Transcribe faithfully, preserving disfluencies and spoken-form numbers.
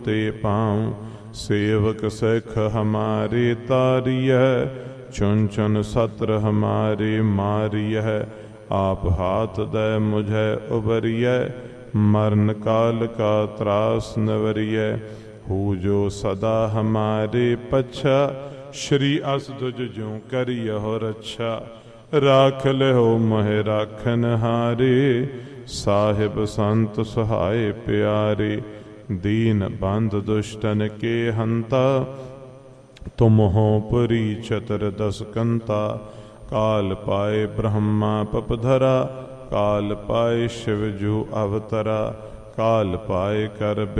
ते पाऊँ सेवक सिख हमारे तारिय चुन चुन सत्र हमारे मारिय आप हाथ दे मुझे उबरिय मरण काल का त्रास नवरिय हो जो सदा हमारे पच्छा श्री अस दुज जो करियो रक्षा राख लहो मोह राखन हारे साहिब संत सहाय प्यारे दीन बंद दुष्टन के हंता तुम हो पुरी चतर दस कंता काल पाए ब्रह्मा पपधरा काल पाए शिव जू अवतरा काल पाए कर